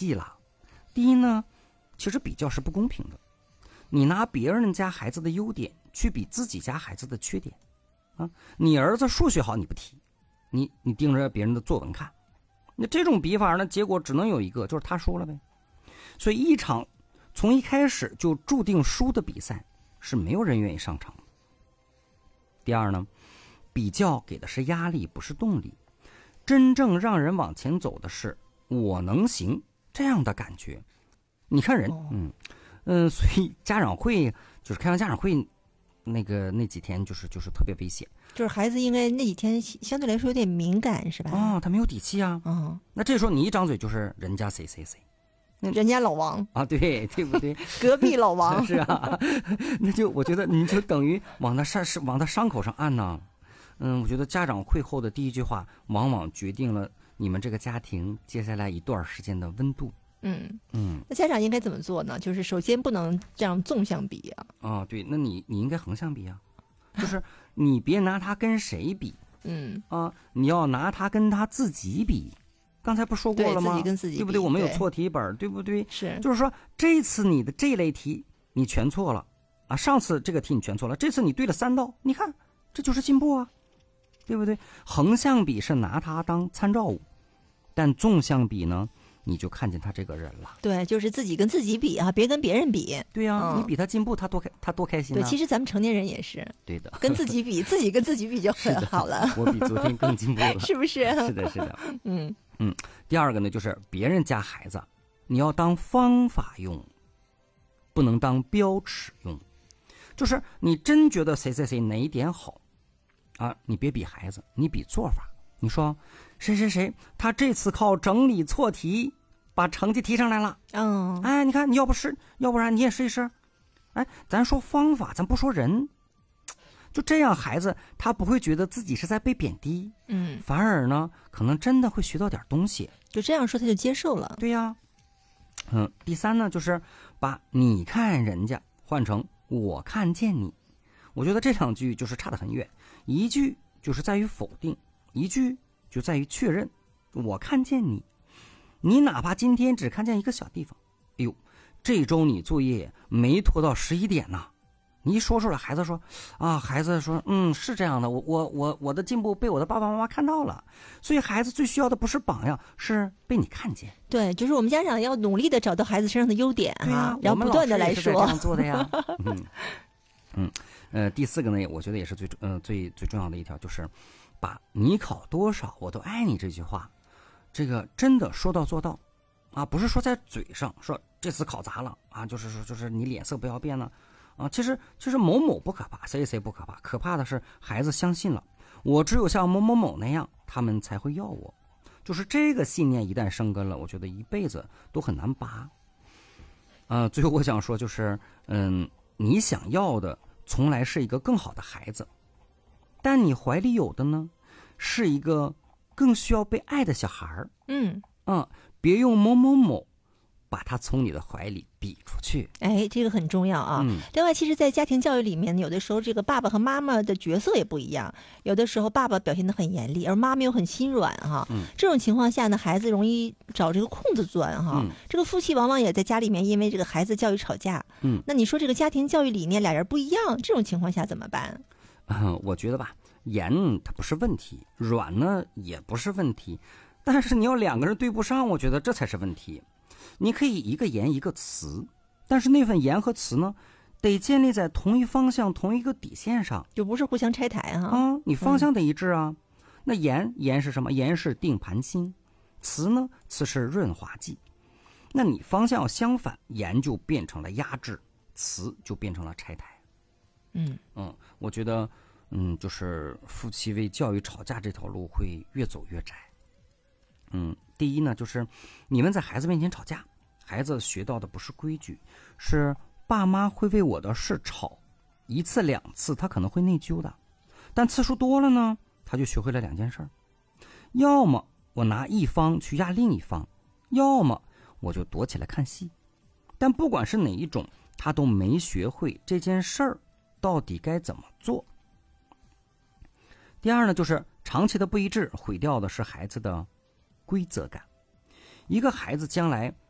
气了。第一呢，其实比较是不公平的，你拿别人家孩子的优点去比自己家孩子的缺点啊，你儿子数学好你不提，你盯着别人的作文看，那这种比法呢，结果只能有一个，就是他输了呗。所以一场从一开始就注定输的比赛是没有人愿意上场的。第二呢，比较给的是压力，不是动力，真正让人往前走的是我能行这样的感觉。你看人，所以家长会就是开完家长会那几天就是特别危险， 就是孩子应该那几天相对来说有点敏感，是吧？ 哦，他没有底气啊。那这时候你一张嘴就是人家谁， 人家老王啊，对不对？ 隔壁老王是啊，那就我觉得你就等于往他伤口上按呢。我觉得家长会后的第一句话，往往决定了你们这个家庭接下来一段时间的温度。 那家长应该怎么做呢？就是首先不能这样纵向比啊。 对，那你应该横向比啊，就是你别拿他跟谁比，你要拿他跟他自己比。刚才不说过了吗？ 自己跟自己比， 对不对？我们有错题本，对不对？ 是， 就是说这次你的这类题你全错了啊，上次这个题你全错了，这次你对了3道，你看这就是进步啊，对不对？横向比是拿它当参照物，但纵向比呢，你就看见他这个人了。 对，就是自己跟自己比啊，别跟别人比。 对呀，你比他进步，他多开心啊！ 对，其实咱们成年人也是。 对的， 跟自己比，自己跟自己比就很好了。 我比昨天更进步了， 是不是？ 是的。第二个呢，就是别人家孩子，你要当方法用，不能当标尺用。就是你真觉得谁哪一点好啊，你别比孩子，你比做法。你说谁他这次靠整理错题把成绩提上来了。你看你要不然你也试一试。咱说方法，咱不说人。就这样，孩子他不会觉得自己是在被贬低，反而呢，可能真的会学到点东西。 就这样说，他就接受了。 对呀，第三呢，就是把你看人家换成我看见你。我觉得这2句就是差得很远，一句就是在于否定，一句就在于确认。我看见你，你哪怕今天只看见一个小地方，哎呦，这周你作业没拖到11点呢。你一说出来，孩子说是这样的，我的进步被我的爸爸妈妈看到了。所以孩子最需要的不是榜样，是被你看见。 对，就是我们家长要努力的找到孩子身上的优点然后不断的来说。 我们老师也是这样做的呀。第4个呢，我觉得也是最重要的一条，就是把你考多少我都爱你这句话，这个真的说到做到啊，不是说在嘴上说这次考砸了啊，就是你脸色不要变了。其实某某不可怕，谁不可怕，可怕的是孩子相信了，我只有像某某某那样，他们才会要我。就是这个信念一旦生根了，我觉得一辈子都很难拔。最后我想说就是，你想要的从来是一个更好的孩子，但你怀里有的呢，是一个更需要被爱的小孩儿。别用某某某把他从你的怀里比出去。 这个很重要啊。另外，其实在家庭教育里面，有的时候这个爸爸和妈妈的角色也不一样，有的时候爸爸表现得很严厉，而妈妈又很心软这种情况下呢，孩子容易找这个空子钻这个夫妻往往也在家里面因为这个孩子教育吵架。那你说这个家庭教育理念俩人不一样，这种情况下怎么办？ 我觉得吧，严它不是问题，软呢也不是问题，但是你要2个人对不上，我觉得这才是问题。你可以一个言一个辞，但是那份言和辞呢，得建立在同一方向同一个底线上， 就不是互相拆台你方向得一致啊。那言是什么？言是定盘心，辞呢，辞是润滑剂。那你方向相反，言就变成了压制，辞就变成了拆台。我觉得就是夫妻为教育吵架这条路会越走越窄。第一呢，就是你们在孩子面前吵架，孩子学到的不是规矩，是爸妈会为我的事吵，1次2次他可能会内疚的，但次数多了呢，他就学会了2件事，要么我拿一方去压另一方，要么我就躲起来看戏。但不管是哪一种，他都没学会这件事儿到底该怎么做。第二呢，就是长期的不一致毁掉的是孩子的规则感。一个孩子将来